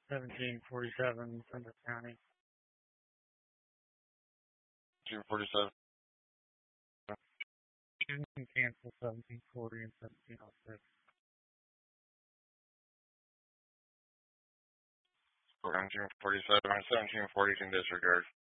1747, Central County. 1747. You can cancel 1740 and 1706. 1747 and 1740 can disregard.